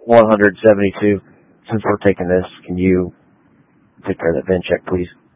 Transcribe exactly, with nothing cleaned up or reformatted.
one seventy-two. Since we're taking this, can you take care of that VIN check, please?